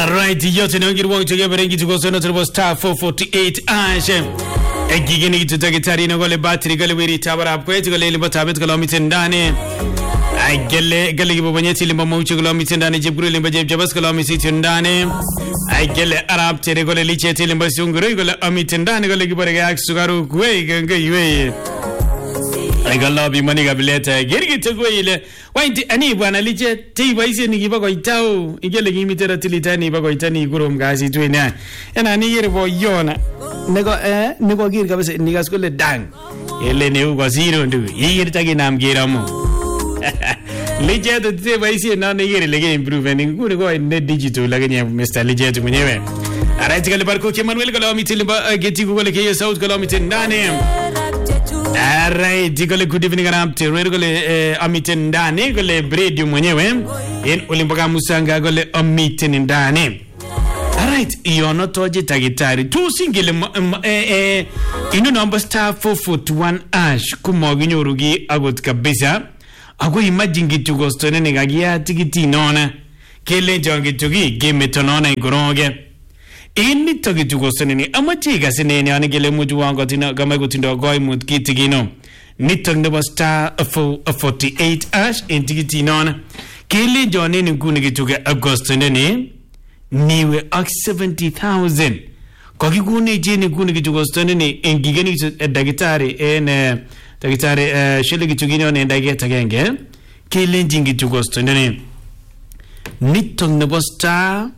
Alright, yote na ngiri wangu chogea berengi tukosono turbo star 448 ashe. Egigini gitu takitari na gole battery gole wiri tabara apkweti gole limba tabet gole omitendane. Gele gibo banyeti limba mauchi gole omitendane jibguru limba jabas gole omitendane. Gele arab tere gole licheti limba siunguru gole omitendane gole gibo rege aksugaru kwe genge ywe. Gala bi mani gabileta gergi tegwe ile wainti ani bwana liche tei baise ni giba ko itao igele gimitera tilitani ba ko itani guro mgazi twena ena ni yere bo yona nego gir kabisa ni gaskole dang ele ne ugo zero ndu yere tagi nam giramo liche to tei baise na ne yere lege improve ni gure ko ne digital lage ni Mr. Liche tu mwenyewe araiti gale barko ke Manuel gala mitilba geti gole ke South gala mitendane. Alright, gole good evening arapte gole amitendane gole bread mwenyewe en ulimboga musanga gole amitendane. Alright, yono toje tagitari tu singile ino number star 441 ash kumoginyo rugi agot kabisa ago imagine gitugo stone ngagia tikiti nona kele jongi tugi game tonona igoroge inni togi tugo soneni amachiga seneni anigele muju wango tina kama gutindo goy mut kitigino nitong nebo star 448 ash intigiti non kele jone ni kuni gituge agosto neni niwe ak 70,000 koki kuni jeni kuni gitugo soneni engigeni dagitari dagitari shele gitugino ne dageta genge kele jingi tugo soneni nitong nebo star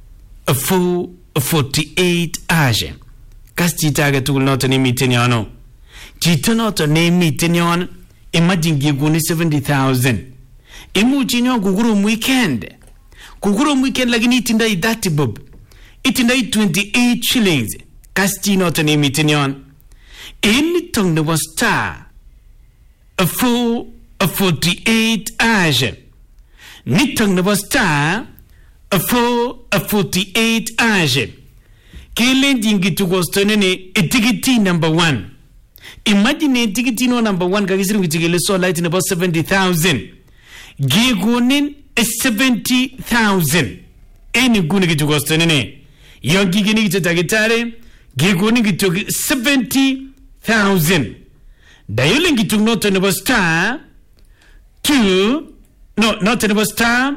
48 age. Kastitaga tu not ni miteniano. Chito not ne mitenion. Imagine giguni 70,000. Imujinyo gugurum weekend. Gugurum weekend lagini itindai 30 bob. Itindai 28 shillings. Kasti not ni mitenion. Any tongue the was star. 48 age. Nitong the was star. 48 age. Kele jingi tukostone ne etikiti number 1. Imagine etikiti no number 1 kakisiri kuchikele so light in about 70,000. Gigunin 70,000. Eni guni kitukostone ne. Yongi gini kitakitare. Gigunin kituk 70,000. Dayole kituk not in about star 2. No, not in about star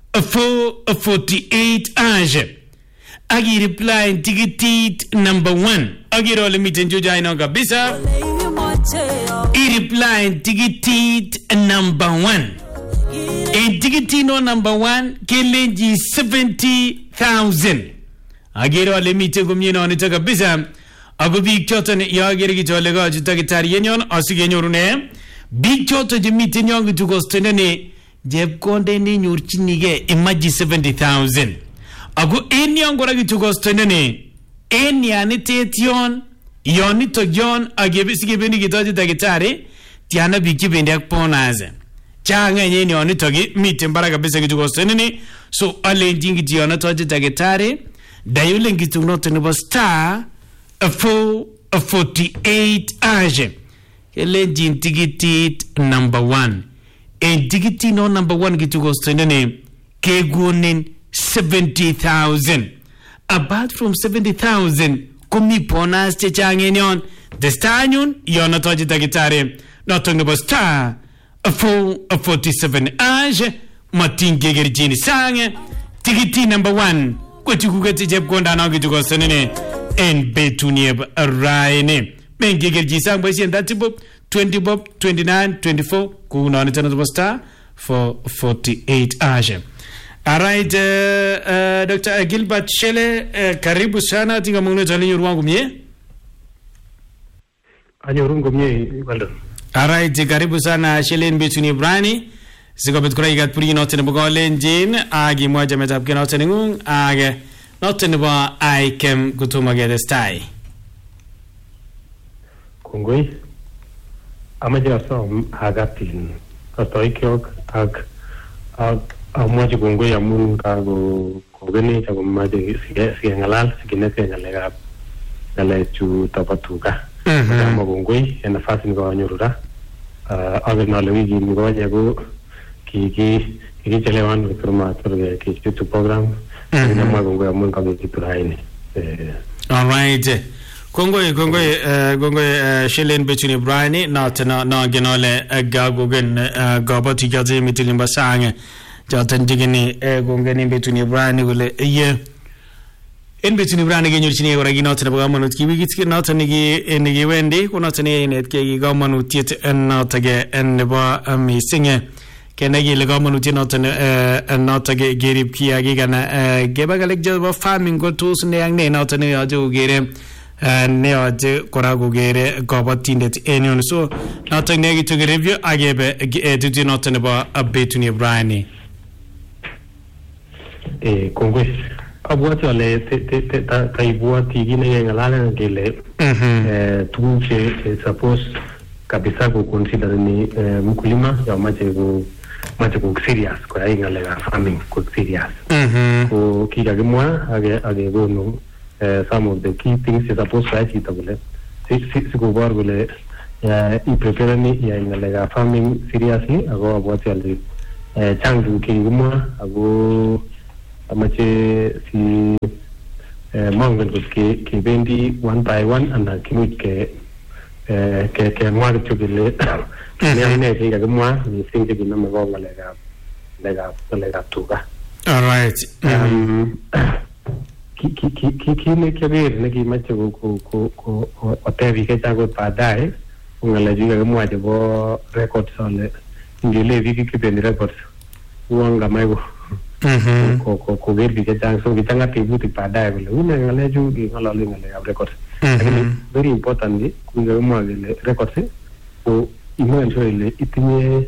48 age. Agi reply ticket number 1. Agi role meeting juja ino kabisa. I reply ticket number 1. A ticket no number 1 kelenji 70,000. Agi role meeting kumyeno nita kabisa. Ago big choto ne yagiri kitole ga jutakitari yenyon asige nyorune. Big choto jimiti nyongi tukostene ne Jeb konde ni nyurchinige imaji 70,000. Ago eni angora gitugostene ne eni anitation yoni to John agebisige bendi gitoji tagitare tiana biki bendi akponaze. Changa nyeni yoni togi mitembara kabisa gitugostene ne so ale jingi tiona toji tagitare dayule gitugnote nebo star 48 age. Ele jintigitit number 1. And digiti no number 1 gitugo stendene kegunin 70,000. Apart from 70,000 kumi ponas chechange nyon the stanyun yona toji tagitare not on the star 47 age matinge gerjini sange digiti number 1 kwachukugati jeb konda na gitugo stendene en betunieb raine menge gerji sang boy sien datibo 20 bob 29 24 kuna ni tena star for 48 age. Alright, Dr. Gilbert Shele, karibu sana tinga mungno tali ruwangu mie. Anyo rungu mie waldo. Alright, karibu sana Shele Mbetuni Brani. Siko betkura igat puri note ne bogo lenjin agi moja metap ke note ngung age note ne ba aikem kutuma gede stai. Kongoi. Amaja som agatin atoikyok ag amaja gongo ya mun kago kogene ta gomaje sige ngalal sigine ke ngalega ngale chu tapatuka ama gongoi en nafasi ngo nyurura ag na lewi ngo jago ki chelewan kurma turge ki tu program namwa kongoi amun kabekitu raini. Alright. Kongoi Shelen betuni Brian na genole gagogen gabati gaze mitili mbasanga jatan digini gongeni betuni Brian gole ye en betuni Brian genyo chini wara gi notana baga manut ki wigi notana gi wendi ko notana net ke ga manut yet en notage en ba misinge kenagi le ga manut notana notage gerib ki agi kana geba galek jo farming go tools ne ang ne notana ya jo gere ne ade korago gere gobatindet enion so nothing negative review agebe to not about a bit ni Brian kongwe abwati ale ta ibwati gine ngalala ngele tuche suppose kabisa ku consider ni mkulima ya mache ku serious kwa ingala farming ku serious ko kija gemwa age gono some of the key things is supposed to achieve tabule si go bar gole I prepare ni ya ingala farming seriously ago abwati ale changu kinguma ago amache si mangan ke bendi one by one and kimut ke mwa chugile ne ke ga mwa ni singe gina mago lega tuga. All right. Kile kebir ne ki mache ko otevi ke chago padae ngala juga mwa bo records ole ngile viki kipendi records uanga maigo ko gerbi ke chang so kitanga tibuti padae bole una ngala jugi ngala le ngala records very importantly kunga mwa le records ko imo so ile itinye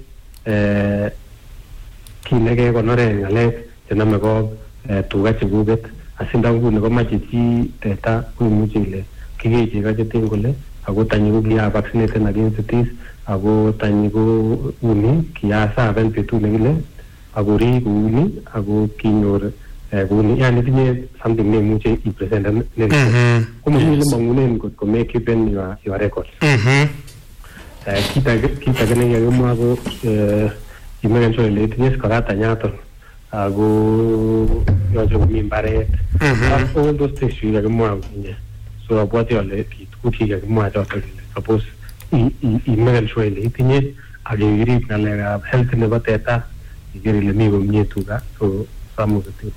kinege konore ngale tename ko tuga chiguget asinda ngune ko machichi teta kumuchile kigeje gaje tengole ago tanyigo bia vaccinated against this ago tanyigo uni kiasa ben petu negile ago ri uni ago kinyor uni yani tinye something ne muche I present ne como ni mangune ko make ben your records kita gane ya mo ago imen so le tinye skarata nyato ago yo jo mi bare all those things you get more so about your kuti get more to suppose email so le tinye agiri na le health ne bateta igiri le mi go mi tuga so some of the things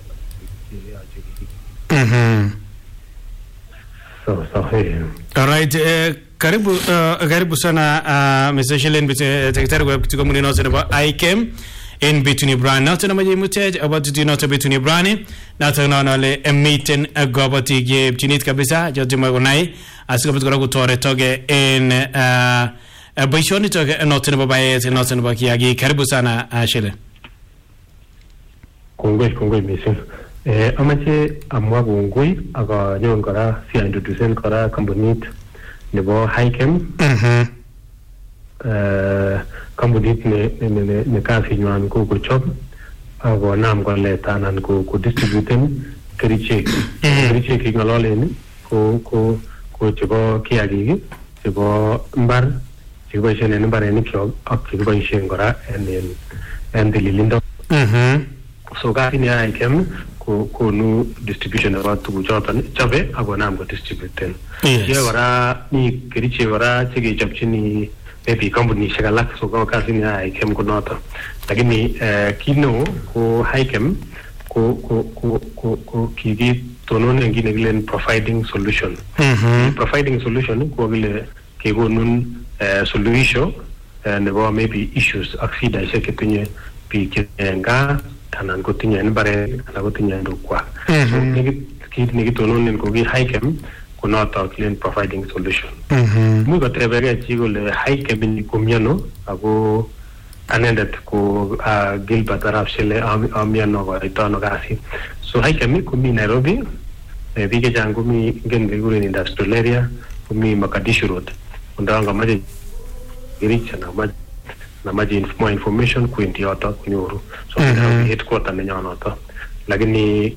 so all right karibu sana Mr. Shelen secretary wa community no sana ICAM in between Brian not na maji mutage about to not between Brian not na le meeting agobati ge tinit kabisa jote magonai asiko bitkora kutore toge in baishoni toge not na babaye not na bakiagi karibu sana Shelen kongoi mission amache amwa kongoi aga nyon kora si introduce kora company nebo Hikem company ne kasi nywan ko chop ago nam ko letanan ko distributen keriche ki ngalole ni ko chebo kiagi chebo mbar chebo shene mbar ni kyo ak chebo shen gora and lilindo so kasi ni Hikem ko nu distribution about to jotan chabe ago nam ko distributen ye gora ni keriche gora chege chapchini maybe company shagala so ko kasi ni Hikem ko nota lakini kino ko Hikem ko kigi tonon ngine gilen providing solution ko gile ke go nun solution nebo maybe issues aksida seketinye pi kenga tanan ko tinye bare ala ko tinye ndokwa so nigi tonon ko gi Hikem ko nota clean providing solution mu ko trebere chigo le Hikem ni komiano ago anendet ko Gilbert Arabshele amiano ko itono kasi so Hikem ko mi Nairobi bige jangu mi ngende gure in industrial area ko mi Makadishu road ndanga maji iricha na maji more information ku intiota kunyuru so headquarter ne nyonoto lakini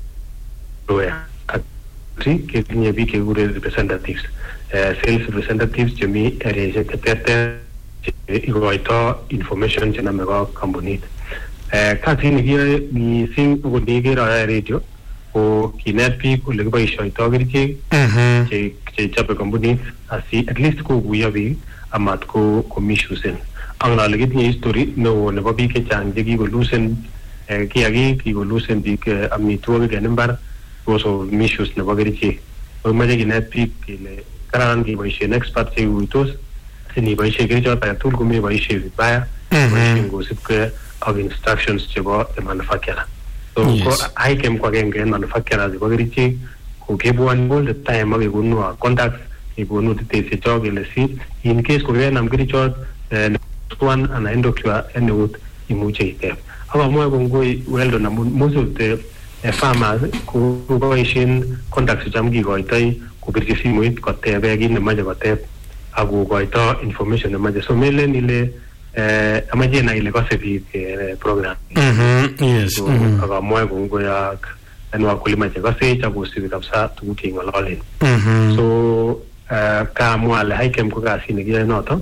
ke tinye bike gure representatives sales representatives jemi area secretary igoito information jena mego company kasit nekiyoe mising ko neker ayoe radio ko kinet biik ole kiboisioitoi kerichek che chobe kampunit at least kokuyo biik amat ko misusen. Ang'olole kitinye history neo nebo biik chechang che kikolusen kiagik, kikolusen biik amitwogik en imbar koso misuse nebo kerichek. Komoche kinet biik kele kararan keboisien expert cheikuitos siniboisie kerichot age tugul komeboisie vibaya, boisien kosibkei ak instructions chebo the manufacturer. So ko ICAM ko agenge en manufacturers chebo kerichek ko kebwoni all the time ak kekonu contacts, kekonu details chechok kele in case ko kenam kerichot one ana endocure en eut imuche iteb. Ak amwae kongoi weldon amun most of the farmers ko boisien contacts checham kikoitoi kopirchi simoit kotebe kit nemoche koteb ak kokoito information nemoche. So melen ile amache nai ile kose biik program. Yes. Ak amwae kongoi ak en wakulima chekosech ak kosibi kabisa tuguk cheking'ololen. So kaamwa ale ICAM ko kasit nekiyoe noto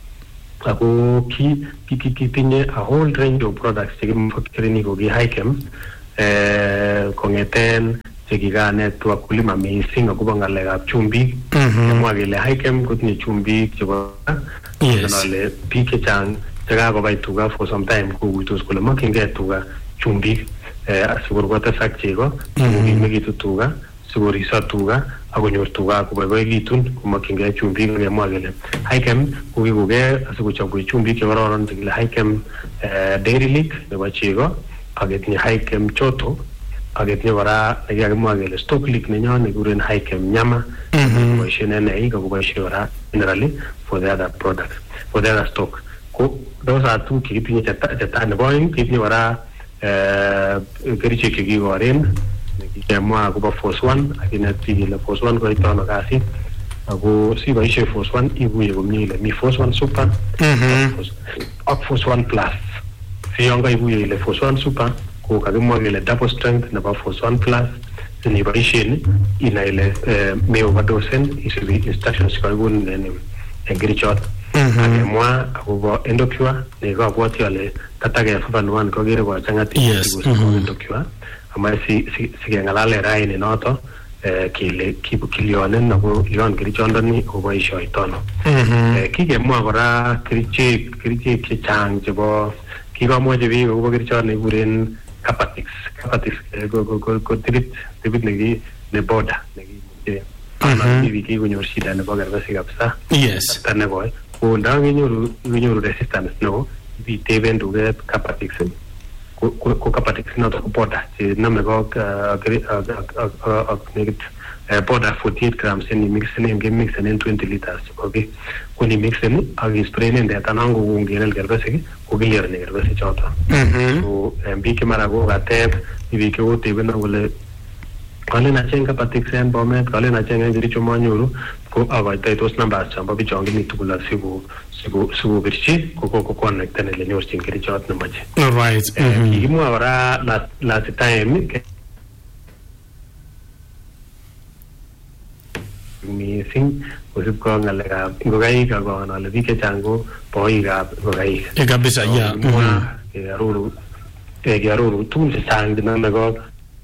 ako kitinye a whole range of products chekimanufactureni ko ki ICAM kong'eten chekikanet wakulima mising akobo ng'alekab chumbik. Mwa kele ICAM kotinye chumbik chebo ale biik chechang chekakobai tuga for some time kokuitos kole mokyingei tuga chumbik sikor kotesak chego, sikokimekitu tuga, sikoriso tuga akonyor tuga koboiboekitun komokyingei chumbik. Akemwa kele ICAM kokikokei asikochobwech chumbik chekororon chekile ICAM Dairy Leak nebo chego, aketinye ICAM Choto, aketinye kora nekikakimwa kele Stock Leak nenyon nekikuren ICAM Nyama, koboisien en eik akoboisie kora generally for the other products, for the other stock. Ko those are two chekitinye cheta nebo oeng ketinye kora kerichek chekikoren nekikemwa akobo Force 1 akinet biik kele Force 1 koito ano kasit ako siboisie Force 1 ikuye komie ile mi Force 1 Super ak Force 1 Plus. Si yon kaikuye ile Force 1 Super ko kakimwa kele double strength nebo Force 1 Plus siniboisien inai ile me overdosen isubi instructions kakikun en kerichot. Akemwa akobo endocure nekabwoti ale tatake kokere kochang'a endocure ama sikeng'alale raini noto kele kilionen ako lion kerichondoni koboisioitono. Kikemwa kora kerichek chechang chebo kikomwochi biik akobo kerichot nekikuren Capatix ko tipit ne border nekimuche biik kikonyor shida nebo kerbesik kabisa. Yes. Tanekoi ko ndakenyoru resistance neo biteben duket Capatix ko Capatix noto ko border chenome ko ak nekit border 48 grams en mixen en 20 liters ko ni mixen ak isprayen teta nango kongel kerbesik ko clear ne kerbesik choto. So biik mara ko kateb biik ko teben kole kalen acheng Capatix en Bomet, kalen acheng en Kericho manyoru ko akoitoi tos numbers chombo bichon kimi tugul sikobirchi ko connecten ele nyorchin kerichot nemoche. Alright. Kikimwa kora last time mising kosibkei ak ng'alekab ngokaik ak ale biik chechang ko boikab ngokaik. Kabisa, yeah. Kiaroru tugul chechang chenome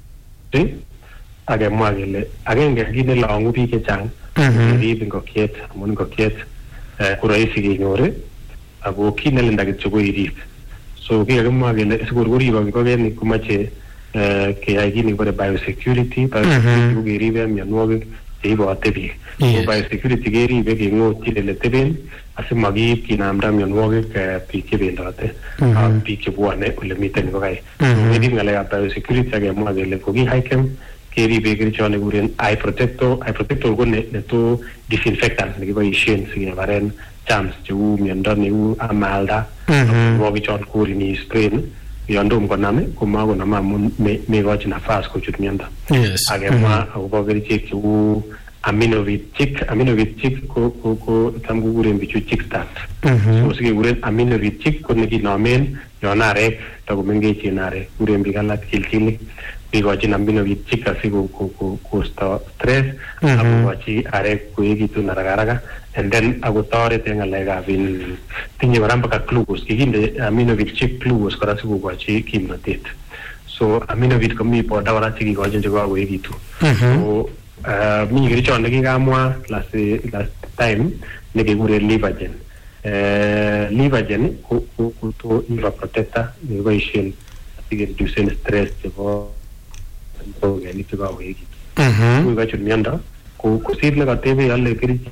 akemwa kele agenge kit nelong'u biik chechang kerib ngokiet amun ngokiet ko rahisi kenyor ako kit nelinda kityo ko irib. So kikakimwa kele sikor koribok ngokenik komoche keyai kit nekibore biosecurity ko keribe mionwogik cheibote biik. So biosecurity keribe keng'otyin ele teben asimakiib kinamda mionwogik biik chebendote ak biik chebwone ole miten ngokaik. Kerib ng'alekab biosecurity akemwa kele ko ki ICAM keribe kerichot nekikuren eye protector ko neto disinfectant nekiboisien sikebaren germs cheu miondo neu amalda mionwogik korini sprain yon tom konam komakonome amun mekochi nafas kochut miondo. Akemwa akobo kerichek cheu Aminovit chick ko tam kokuren bichu chick start. So sikekuren Aminovit chick ko nekinomen yon arek takomengechen arek kuren biik alak chilchilik kikochin aminovid chika sikosto stress akokochi arek koekitu haraka and then akotoret eng ngalekab tinye kora mpaka glucose kikinde aminovid chik glucose kora sikokochi kimnotet so aminovid komi poda kora chekikochin chekakoekitu so mi kerichot nekikamwa last time nekekure Livagen Livagen ko liver protector nekiboishen asikereducen stress chebo organic chekakoekitu koikochin miondo kosir nekatebe ale kerichot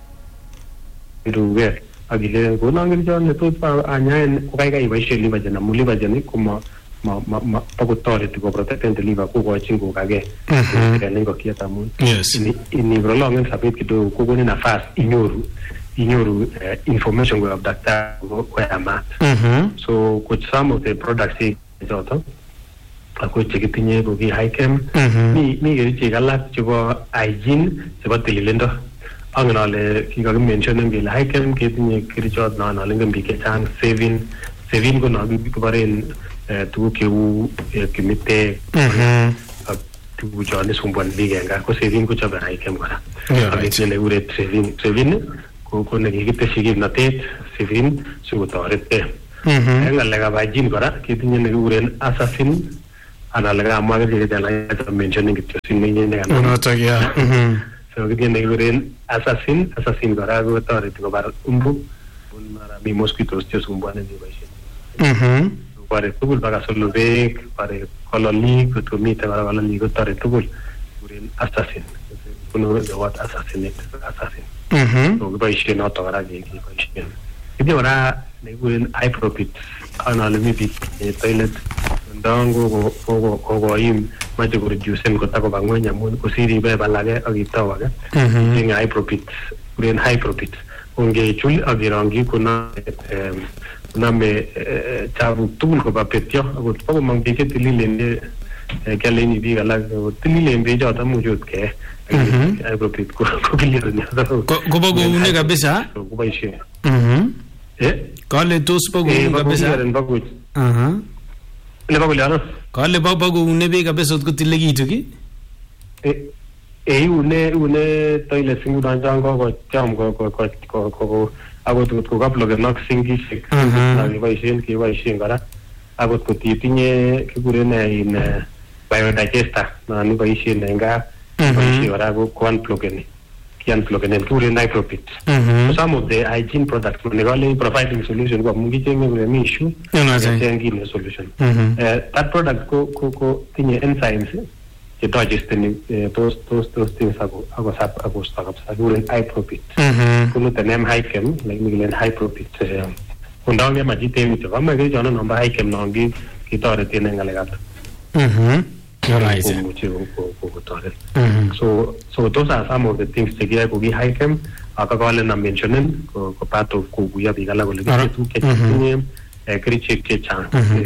iruge akile konon kerichot netot anyaen kokaikai iboishen Livagen amu Livagen ko takotoreti koprotecten the liver kokochin kokage en ngokiet amun iniprolongen sabet kidogo kokoni nafas inyoru information koyob daktari koyamat so coach some of the products choto ako chekitinye ko ki Hichem mi kerichek alak chebo hygiene chebo tililindo angen ale kikakimentionen kele Hichem ketinye kerichot non ale ngem biik chechang Sevin ko non kibaren tuguk cheu kimitek ak tuguk chon isumbuani biik en gaa ko Sevin kochobe Hichem kora akitye nekure Sevin ko nekikiteshi kimnotet Sevin sikotoretgei en ngalekab hygiene kora ketinye nekikuren Assassin anan lekamwa kerichek alak mentioning kityo notok ya so kitinye nekikuren Assassin kora kotoreti kobar umbu mara mi mosquitoes chesumbuani cheboishen pare tugul baka solobek pare kololik kotomite kora kololik kotore tugul kuren Assassin kuno what assassin so kiboishen noto kora kiboishen kitinye kora nekikuren Iprobit anale mi biik toilet ndongo kokoim mache koreducen kotakoba ngweny amun kosir ibeb alake ak itau ake kitinye Iprobit kuren Iprobit ongechul ak irongyi kuname chabuk tugul koba petyo akot pakomong biik chetililen kialeni biik alak tililen bechoto much ot kee Iprobit kokilireni kobo koune kabisa koboishe kale tos bo koune kabisa nebo kuliano kale bo koune beek kabisa ot kotililekitu ki une toilet singudan chon kokocham akot kokablokenok sinkishek keboishen kora akot kotitinye kikuren biodigester nan iboishen en gaa iboishen kora ko unplugeni kikuren Iprobit some of the hygiene products nekale providing solution ko amun kichenge kule mi issue kechengine solution that product ko tinye enzymes chedigesteni those things akosto kabisa kikuren Iprobit kunute nem Hichem lakini kilen Iprobit kundonge majitewi cho kama kerichono nombo Hichem non kitoreten en ngalekab so those are some of the things chekiyoe ko ki Hichem akakole na mentionen ko part of kokuyo biik alak kole kitinye kerichek chechang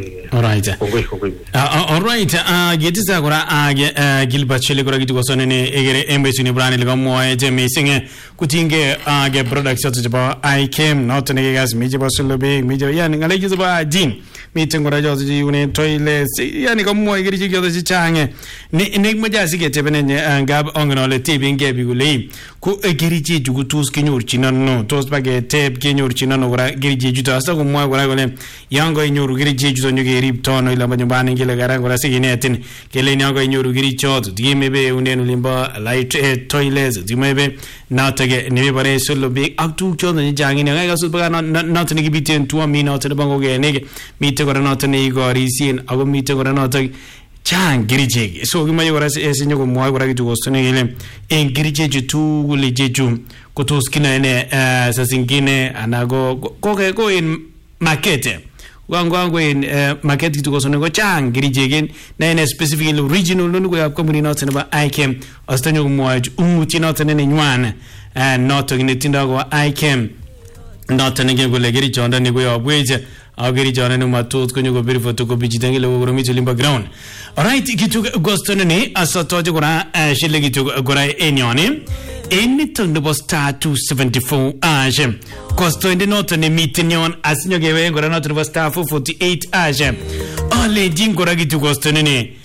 alright getisa kora Gilbert Shele kora kitu kosonene egere embesuni brand le kamwoe je missing kutinge ge products choto chebo Hichem not ne gas mi chebo Solobe mi je yani ngale kitu ba jin mi tengora joto ji une toilet yani kamwoe kerichek choto chechang ne moja siketebene ngab ongnole tebinge bigule ku kerichek jugutus kinyorchino no tos bage teb kinyorchino no kora kerichek juto asa kumwoe kora kole yango inyoru kerichek juto nyokerib tono ila nyumbani ngile gara kora sikinetin kele yango inyoru kerichot dimebe unen ulimba light toilets dimebe natage nibe bare Solobe aktu chono ni jangine ga su baga not ni gibiten tuwa mi not ne bango ge ne mi te kora not ne igori sin ago mi te kora not chang kerichek so kimaye kora esinyo ko mwa kora kitu kosone ile en kerichek tu gule jeju kotos kina ene sasingine anago ko in market wangu in market kitu kosone ko chang kerichek na ene specifically original no ko company not ne ba Hichem astanyo ko mwa uti not ne nywana not ne tinda ko Hichem not ne ke gule kerichek ndani ko yobweje ageri jana no matot ko nyugo beri foto ko bijitenge lo goro mitu limba ground alright kitu gostone ni asotoje gora shile kitu gora enyone eni tonde bo star 274 aje kosto ende noto ne mitinyon asinyo gewe gora noto bo star 448 aje ole jingora kitu gostone ni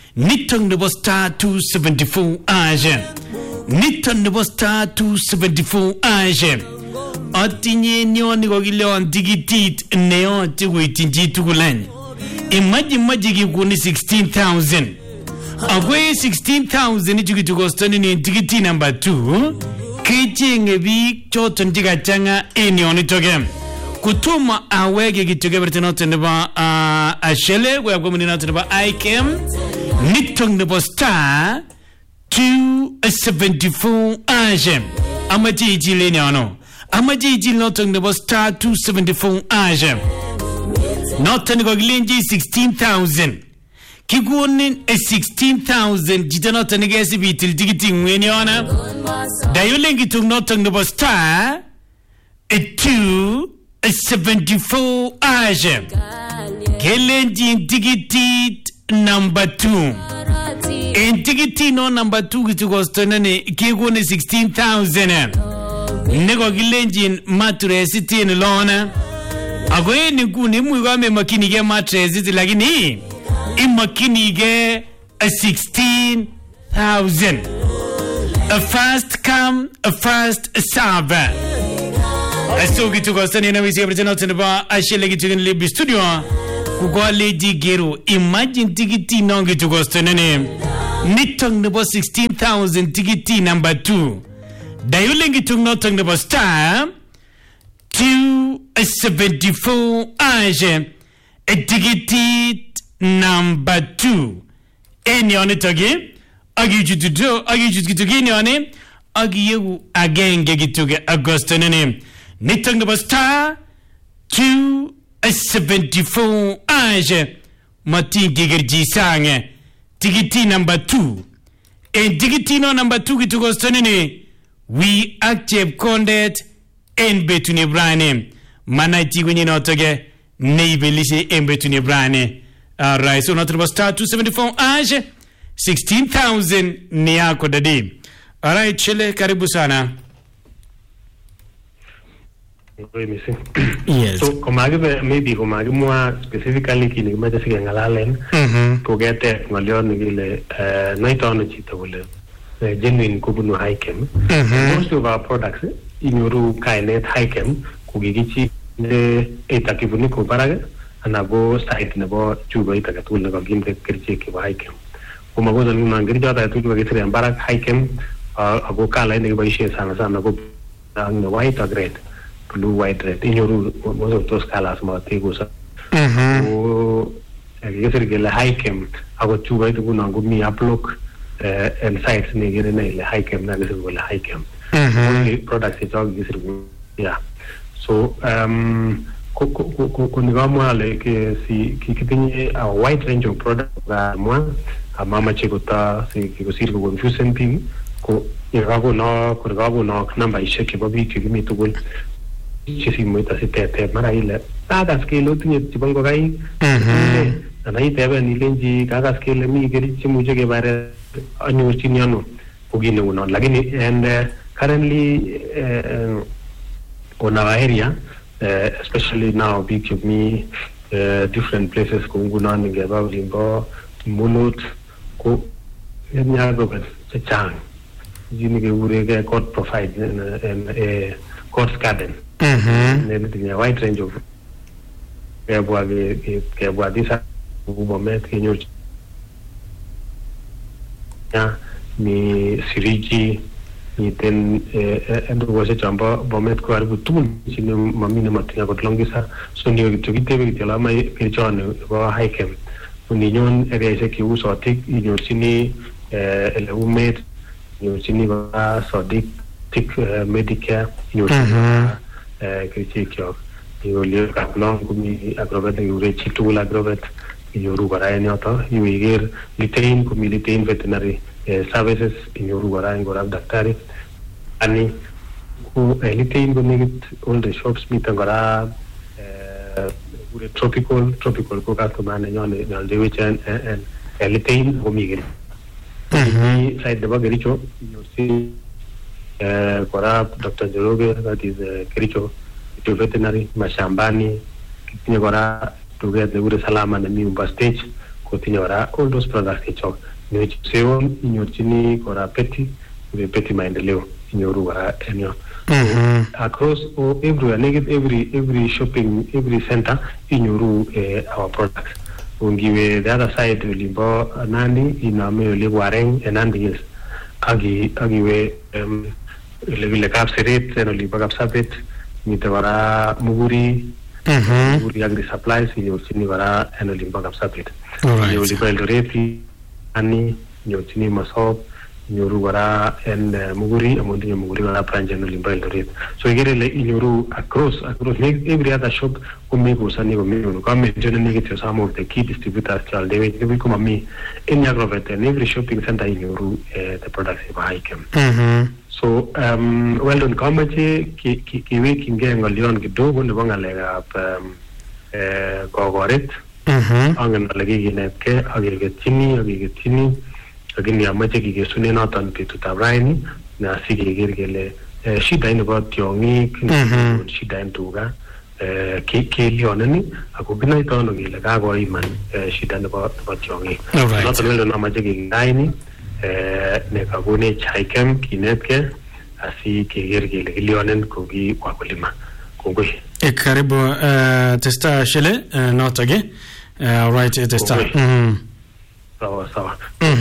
niton nebo star 274 aje niton nebo star 274 aje atinye nyoni kokileon tikitit neyoche koityin chitugul any imagine kikuni 16,000 akwe 16,000 ichukitu kostoni ni tikiti number 2 kechenge biik choton chikachanga en yonitoke kutuma awege kituke berte noton nebo ashele kwa komuni noton nebo ICAM nitong nebo star 274 aje amaji ichile nyano amaji ichile noton nebo star 274 aje noton kokilenji 16,000 kikunin 16,000 jita noton nikesi bitil tikiti ngweni yana dayolen kitung noton nebo star 274 aje kelenji tikitit number 2 en tikiti no number 2 kitukostonane kikunin 16,000 neko kilenji mattress itin lona ako en nguni imuch kame makinige mattress iti lakini imakinige 16,000 a fast come a fast serve aso kitukostonane na wisi kabrita noton ba ashele kitukin libi studio kukole jigero imagine tikiti no kitukostonane nitong nebo 16,000 tikiti number 2 dayulen kitung noton nebo star 274 aje etikitit number 2 en yonitoki agichut kitukin yoni agiyegu agenge kituke agostonene nitong nebo star 274 aje matingi gerji sange tikiti number 2 en tikiti no number 2 kitukostonene we active content en betuni brane manaiti kwenye notoge neibelishe en betuni brane alright so notoge star 274 aje 16,000 ni yako dadi alright chile karibu sana yes so maybe kumagimwa specifically kile kimache sige ngalalen kogete ngalion ngile naitono chito kule genuine kubunu ICAM most of our products inyoru kainet ICAM kugigichi eta kibuni ko baraga anabo site nebo chugo ita katul nebo gimte kirche ke ICAM kuma gozo ni mangiri jota tu chugo kitri barak ICAM ago kala ne baishe sana go ang white or red blue white red inyoru most of those colors ma tego sa o kitri ke la ICAM ago chugo itu kunango mi upload and sites ne gere na ile ICAM na gese wala ICAM products is all gese yeah so ko ni gamo ale ke si kitinye a wide range of products ga mwa mama chekota si ko sirgo confusion thing ko irabo no namba ishe ke babi ke mi to gol chisi moita se te mara ile tada skelo tinye tibango gai na itebe ni lenji kaga skelo mi geri chimuje ke bare anyo chinyano ugine uno lakini and currently on our area especially now big of me different places kunguna ngeba limbo munut ko nya robert chang jini ke urege court provide and a court garden ne wide range of ke bwa disa moment kenyo ya ni siriji ni ten endo wase chamba bomet ko arbu tul chini mamine matinga ko longisa so ni kitugite be tela mai kirchone ba ICAM ni nyon ere se ki uso tik ni chini ele umet ni chini ba sodik tik medicare ni kirchikyo ni olio ka long kumi agrovet ni ure chitu la agrovet ni yoru bara ni ata yiger litain kumi litain veterinary services in Yorubara and Gorab Daktari ani ku litain ko negit all the shops mitangara tropical ko kasto man nyone de which and litain ko migel side the bagricho you see Gorab Dr. Joroge that is Kericho to veterinary mashambani kitine Gorab to get the Salama and new stage kotinye kora all those products chechok seon inyorchini kora Petty Maendeleo inyoru kora en yon across everywhere naked every shopping every center inyoru our products ungiwe the other side ulimbo Nandi iname ulibo Areng and Nandi Hills agiwe le Kapseret and ulibo Kapsabet mite kora Muguri agri supplies inyorchini kora en ulimbo Kapsabet ulibo Eldoret ani inyorchini Masop inyoru kora en Muguri amundi Muguri kora branch en ulimbo Eldoret so igere le inyoru across every other shop kumegusani komenu kama jana nigitio some of the key distributors chal dewe kuma mi in Agrovet and every shopping center inyoru the products of Hikem so well done kamache kiwe kinge ngolion kidogo nebo ngalekab kokoret angen ale kikinetke akiketchini lakini amache kikesune noton betutab raini na sikeker kele shida nebo tiong'ik shida en tuga kelioneni ako kinoito ano kele kakoiman shida nebo tiong'ik noton welo namache kekiraini nekakonech Hikem kinetke asi keker kele kilionen koki wakulima kongoi karibu testa shele notage right testa sawa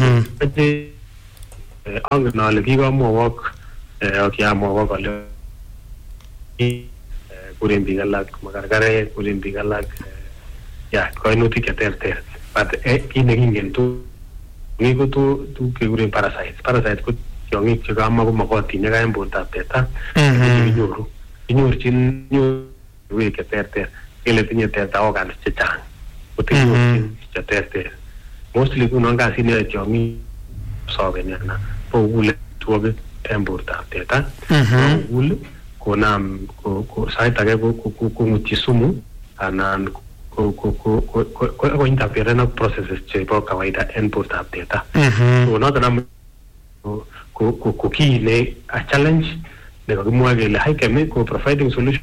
angen ale kikamwowok akiamwowok ale kuren biik alak makarkare kuren biik alak kainutik cheterter but kit nekingen tiong'ik ko tu kekuren parasites ko tiong'ik chekamakomokotin yeka en bortab teta kinyorchin wek cheterter kele tinye teta organs chechang kotinyorchin cheterter mostly kunon kasit neyoe tiong'ik soben yana kokule tuogik en bortab teta kokul konam sait age kong'utyi sumu anan ko-interferen ak processes chebo kawaida en bortab teta so noton ko kii ne a challenge nekakimwa kele Hikem ko providing solution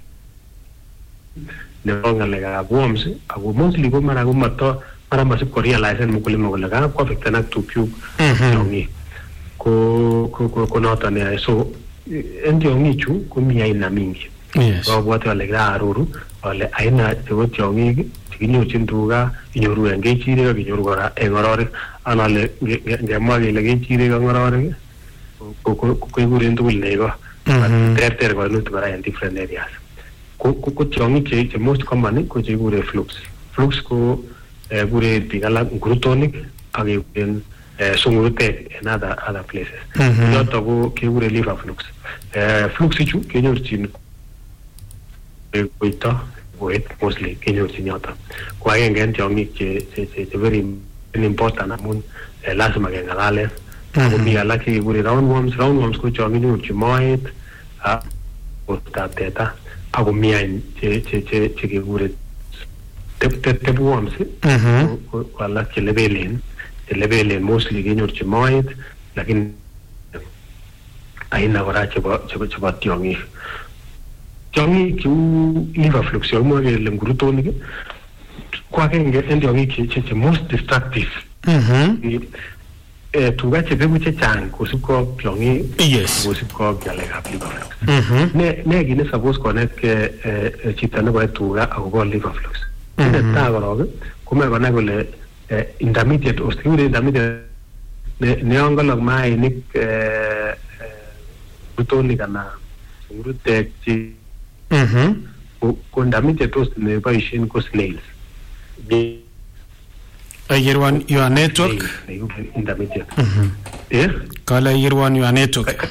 nebo ng'alekab worms ako mostly ko mara masip korealisen mkulima kole kakwafekten ak tukyuk tiong'ik ko noton yae so en tiong'ichu komi aina mingi abwati ale kiraaroru ale aina chebo tiong'ik chekinyorchin tuga inyoru en kechirek ak inyoru kora en ng'ororek ana ale ngemwa kele kechirek ak ng'ororek kekuren tugul nego terter kainutik kora en different areas ko tiong'ik che most common ko chekikure flukes ko kure biik alak ngurutonik ak kekuren sungurutek en other places yoto ko kekure liver flukes ichu kenyorchin koito koet mostly kenyorchin yoto ko agenge en tiong'ik che very important amun lazima keng'alalen ako biik alak kekure roundworms ko chon kinyorchin moet bortab teta ako mi any che kekure tapeworms ko alak chelebelen mostly kenyorchin moet lakini aina kora chebo tiong'ik cheu liver flukes yomwa kele ngurutonik ko agenge en tiong'ik che most destructive tuga chebeku chechang kosipkei ak tiong'ik kosipkei ak ng'alekab liver flukes ne kit ne suppose konetkei chito neboe tuga akobo liver flukes netai korok komoe konai kole intermediate host kikure intermediate neyon kolok maainik ngurutonik anan ngurutek ko intermediate host neboisien ko snails Ayirwan your network. Intermediate. Kala ayirwan your network.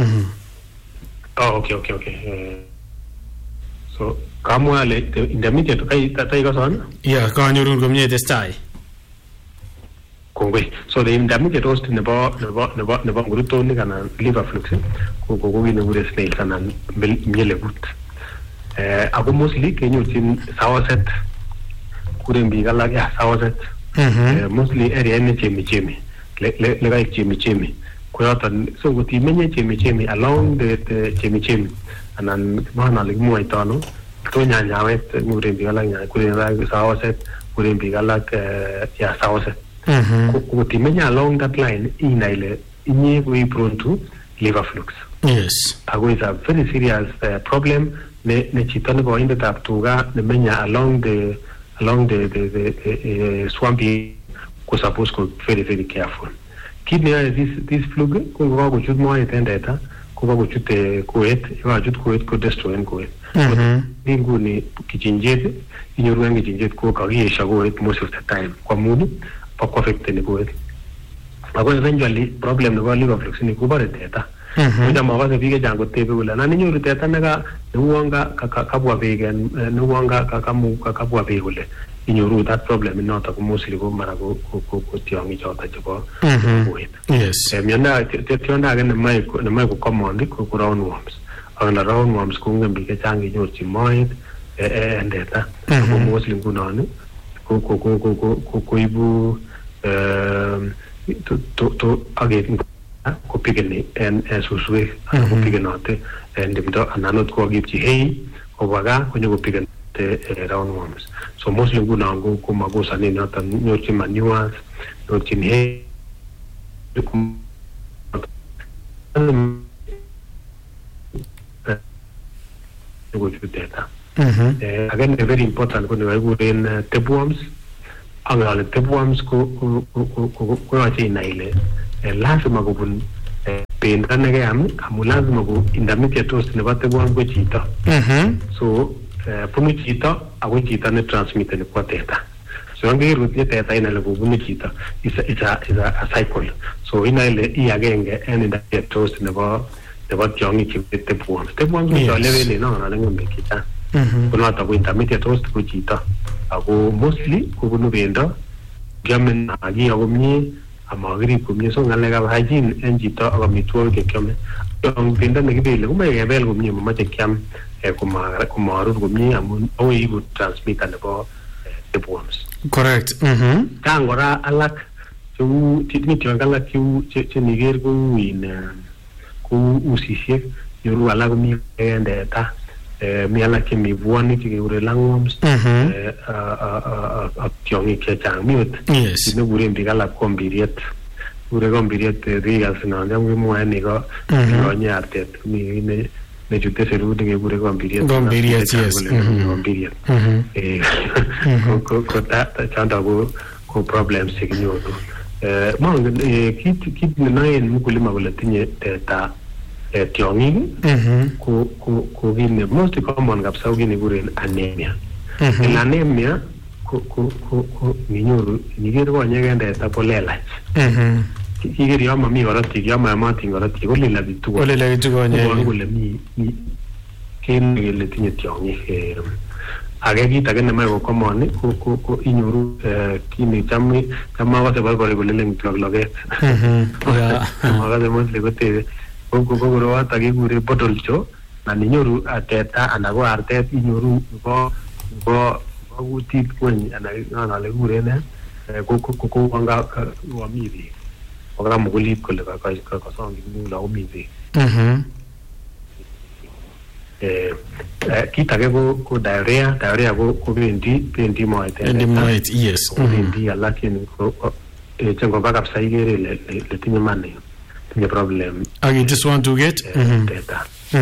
Oh, okay. So, kamwa le intermediate kai ko son? Yeah, kanyorun komye testai. Kongwe. So the intermediate host nebo ngurutonik anan liver flukes ko kine kure snails anan mielekut. Ako mostly kenyorchin saoset. Kuren biik alak saoset. Mostly area ne chemi le kai chemi ko yoton so kotimenye chemi along the chemi anan maana le muaitano to nyanyawet muren biik alak nya kuren saoset kuren biik alak ya sauce kotimenya along that line ina ile inye ko prone to liver flux. Yes. Ako is a very serious problem ne chito ne boindetab tuga ne menya along the swampy ko suppose ko very very careful. Kit ne this flug ko kochut moet en data ko kochut koet kochut koet ko destroy koet. Nguni kichinjet inyoru kichinjet ko kakiesha koet most of the time kwa muni pa affect ne koet. Ako eventually problem nebo liver flux ni ko bare data. Kuja mawase biik chang kotebe kole nan inyoru teta neuonga kabwa beek neuonga kabwa beek kole inyoru that problem inoto ko mostly ko mara ko tiong'ik choto chebo koet. Yes. Miondo age nemai ko common ko roundworms. Ak la roundworms ko ngem biik chang inyorchi moet en teta. Ko mostly ngunon ko ibu to aget ko pigeni en suswe ko pigenote en dimdo ananot ko gipchi hey ko waga ko nyogo pigente roundworms. So mostly nguno ko magosa ni nota nyochi manures nyochi hey ko chuteta. Again very important ko ne in tapeworms. Ang tapeworms ko ache inaile lazima kubun penda negam amu lazima ku intermediate dose nebo tapeworm ko chito. So punu chito ako chito ne transmit ne kwa teta. So angirut ye teta ina le kubunu chito is a cycle. So ina ile agenge en intermediate dose nebo tiong'ik che tapeworms. Tapeworms ko level no na ngombe kita. Kuna ta ko intermediate dose ko chito. Ako mostly kubunu bendo gamen agi ako mi amagiri kumye so ngalekab hygiene en chito ak amitwogik chekiame yon bendo nekibele komoe kebel komye momoche kiam komarur komye amun akoi ibu transmitter nebo tapeworms. Correct. Kang kora alak cheu tinye tiong'ik alak cheu cheniker kou usisiek nyoru alak komi en teta mi alak chemi buonik chekekure langworms ak tiong'ik chechang mi ot nekuren biik alak kombiriet kure kombiriet rikas non cham kimwoe neko konye artet mi nechute serut nekekure kombiriet yes. Kombiriet ko chondo ko problems chekinyoru. Mongen kit nenoen mkulima kole tinye teta tiong'ik ko kine most common kabisa kine kuren anemia. Anemia ko ninyoru niker konyek en teta ko lelach. Kiker yon mami korotik yon mayomotin korotik ko lelakitu konyek kole mi kele tinye tiong'ik. Age kit age nemoe ko common ko inyoru kine cham akose borbori kole loget. Akose mostly kotebe ko korot akekure bottle jaw na ninyoru teta anan ko artet inyoru ko kutit kweny anan ale kuren ko anga wami beek okra mukulit kole kasongi mula komi beek. Kit age ko diarrhea ko bendi moet yes. Bendi alak ko chengoba kabisa ikere le tinye mane tinye problem. You just want to get teta.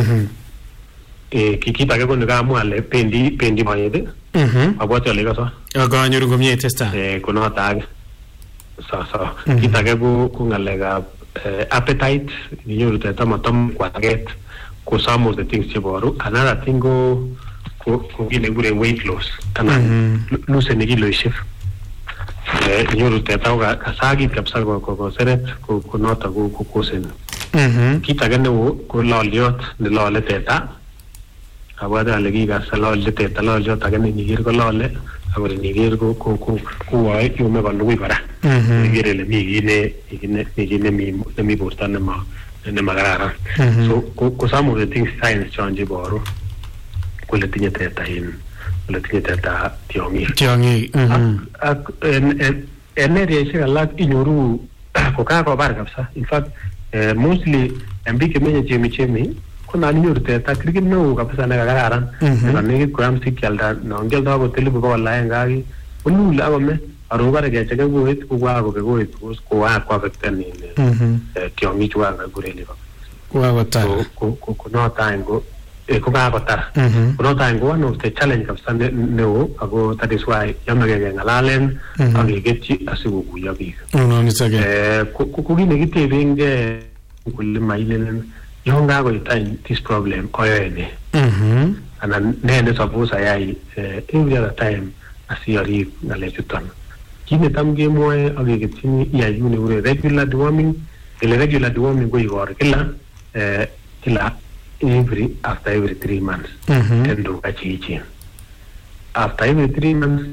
Kit age ko nekamwa ale bendi moet abwati ale kaso akanyoru komye testa konoto age so kit age ko ngalekab appetite inyoru teta matom kwaget ko some of the things cheboru. Another thing ko kile kure weight loss anan loosen kiloishek. Inyoru teta ko kasagit kabisa ko seret ko noto ko kosen. Kit age neo ko loliot ne lole teta abwati ale kikasa lole teta loliot age niker ko lole ako niker ko wae yume kolugui kora. Niker ile mi kit nemi borto nemakararan. So ko some of the things science chon cheboru kole tinye teta tiong'ik. Ak en areaishek alak inyoru ko kakobar kabisa. In fact mostly en biik chemenye chemi ko nan inyoru teta kirgit neo kabisa nekakararan nekit koyam sikyalda non kialdo ko 1,100 Ulu la me arungare ke cheke goit ku wa go goit ku wa kwa vector ni tiongi chwa ga gureli ba wa wata ku no tango ko ga batar no tango one of the challenge of Sunday no ago that is why yamage ngalalen agi getchi asigo ku yabi no ni sage ku gi negative inge kulli mailen yonga go time this problem oyene and then suppose I every other time asiari ngale chutan kine tamge moe agi getchi ya yune ure regular deworming go igor kila after every 3 months endo kachichi after every 3 months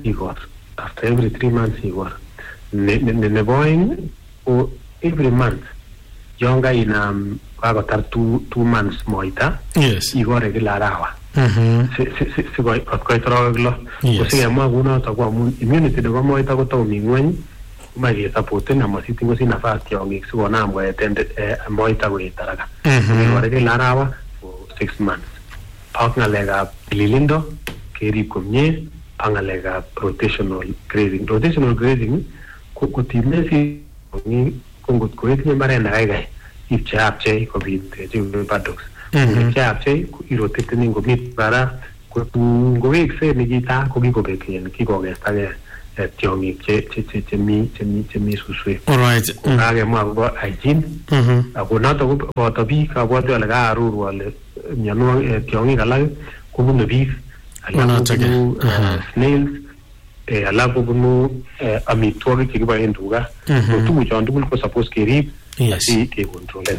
igor ne boing o every month yonga ina kwa tar 2 months moita yes igor kila rawa se ko troglo o se amo alguno to kwa immunity de kwa moita ko to mingwen magi sapote na masitingo sina fast yongi so na mo etende moita ko itaraga igor kila rawa 6 months. Pangalega lilindo, keri kumye, pangalega rotational grazing. Rotational grazing, kutimesi kungut kuweki marenda gai. If chapche, COVID, paddocks. Chapche, irotete ningo mit bara, kuweki se nigita, kugigo beki, and kiko gestage. Tiongi che suswe. All right. Kage mo abo hygiene. Ako nato ko tabi ka bo de la aru wale nyano tiongi kala ko bu beef ala ko snails ala ko bu amitwagi ki ba enduga. Tu jo ndu ko suppose ke ri si ke control.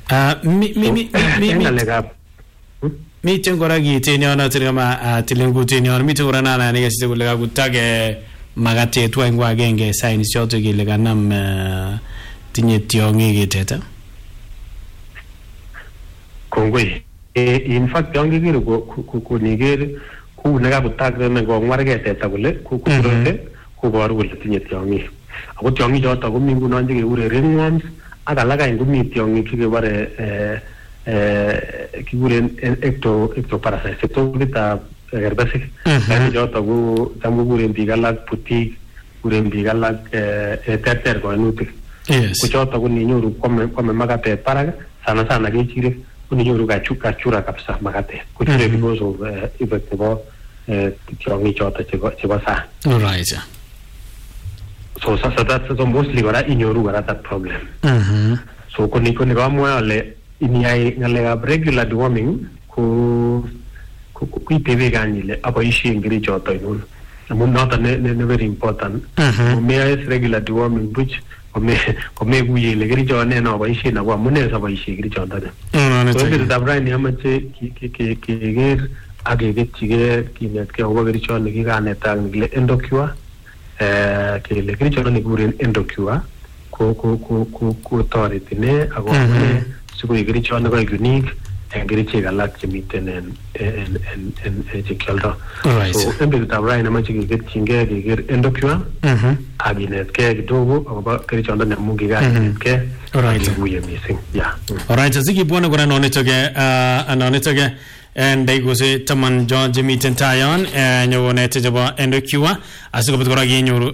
Mi tengora gi tenyo na tirama tilengu tenyo mi tengora na ne gasi kulega gutage magate twa ngwa genge science yote gile ganam tinye tiongi giteta kongwe in fact tiongi gire ku nigere ku naga gutagre na go ngwar geteta gule ku rote ku bor gule tinye tiongi ako tiongi jota go mingu nanje ge ure ringworms aga laga ngumi tiongi kige bare kiguren ectoparasite to bita herbacide yani jota go tamu guren bigalak putik guren bigalak terter ko nutik yes ku jota go ni nyoru come magate paraga sana ge chire ku ni nyoru ga chura kapsa magate ku chire because of effective tiongi jota cheba sa all right so that's so mostly gora inyoru gora that problem so ko ni ga mo ale ini ai ngalega regular deworming ku TV ganile abo ishi ngiri joto inun amun not ne very important me is regular deworming which come guye le ngiri jone no abo ishi na wa mune abo ishi ngiri joto ne so the dabra ni amache ki ger age ge chige ki net ke obo ngiri jone ki ga netang le endocua ke le ngiri jone ni guren endocua ko authority ne ago ne sugo ngiri jone ko unique ngiri chiga lak chimiten en chikeldo so embe tabrai na machi get chinge ge endocua aginet ke kidogo aba ngiri chondo na mungi ga ke alright buye missing yeah alright ziki bwana kuna anonetoge and they go say taman John Jimiten Tayon nyone tejaba endocua asiko bitkora ginyu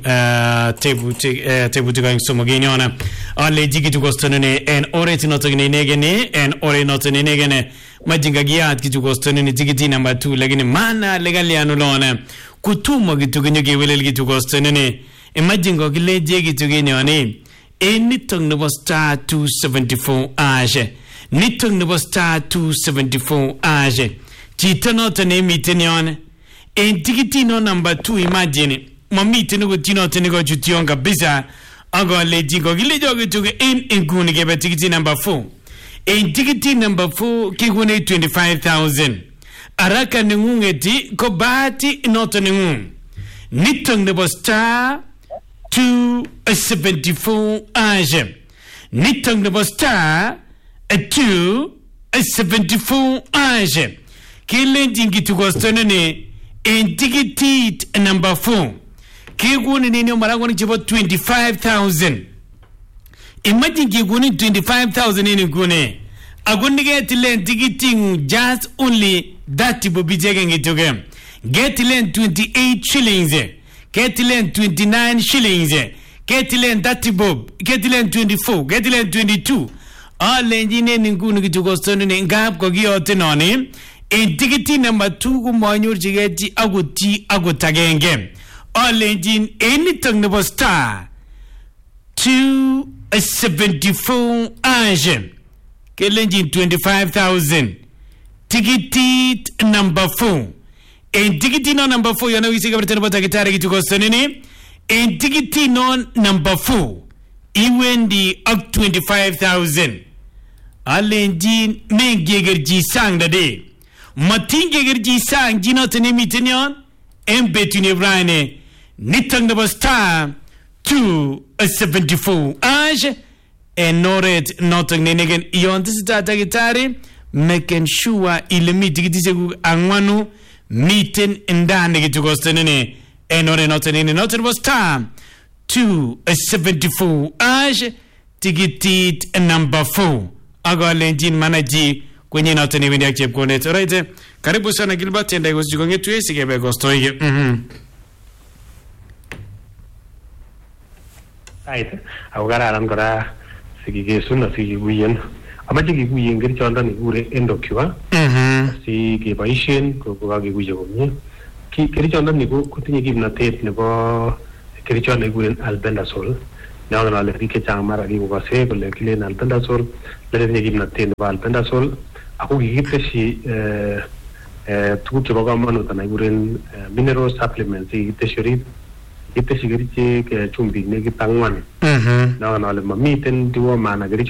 tebu tiga somo ginyona alle jigi to gostone en oreti notogene negene en ore notone negene majinga giat kitu gostone ni jigi number 2 lakini mana legali anulona kutuma kitu genyoge welel kitu gostone ni imagine gile jigi to ginyone enitong no star 274 age nitong no star 274 age chitano tane mitenione en tikitino number 2 imagine mamite no tino tene go chutionga bisa ago leji go gile joge tuge en kuni ke tikiti number 4 en tikiti number 4 kigune 25,000 araka ngungeti ko bati noto ngung nitong no star 274 age nitong no star 274 age kile jingi tukostone en tikiti number 4 kiguni nini marango ni chibo 25,000 imagine kiguni 25,000 nini gune aguni get len tikiting just only that bobi jege ngitoge get len 28 shillings ketilen 29 shillings, ketilen 30 bob, ketilen 24, ketilen 22. Alenjine nguni kitukostoni ne ngap kokiyote noni. En tikiti number 2 kumanyorchigei chi akot agenge. Alenjin anything nebo star 274 age. Kelenjin 25,000. Tikitit number 4. En tikiti no number 4 yana wisi kaberte nebo takitari kitukostoni ni. En tikiti no number 4 iwendi ak 25,000. Alenjin mengegerji sang dade. Matingegerji sang jinote miten yon. En betune brane. Nitang nebo star 274 age. En noret notang nenegen yon tisita takitari. Making sure ilimi tikitise angwanu miten ndani kitukostoni. En noret notang nebo star 274 age. Tikitit number 4. Alenjin manaji kwenye notani wendi ak chepkondet. Alright, karibu sana Gilbert, enda ikosijikongetu sikebe kostoike. Right, ako kararan kora sikikesun asikikuyen. Amache kikuyen kerichondoni kikure Endocure. Sikeboisien kokakikuye komie. Kerichondoni kotinye kimnatet nebo kerichot nekikuren albendazole. Noton ale biik chechang mara kikokase kole kilen albendazole letinye kimnatet nebo albendazole ako kikiteshi tuguk chebo komonut anan kikuren mineral supplements kikiteshi orit, kikiteshi kerichek chumbik nekit 4. Noton ale mamiten tuwo maana kerichot